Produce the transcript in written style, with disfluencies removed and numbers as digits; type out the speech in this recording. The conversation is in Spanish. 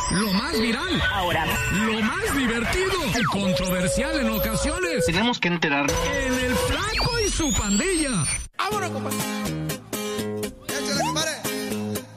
Lo más viral. Ahora. Lo más divertido. Controversial en ocasiones. Tenemos que enterarnos. En el Flaco y su pandilla. ¡Vámonos, compadre!